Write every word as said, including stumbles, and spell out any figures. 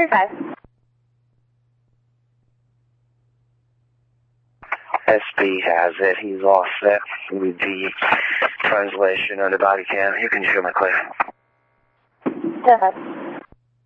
forty-five. S B has it. He's all set with the translation on the body cam. You can show my clear. Go ahead.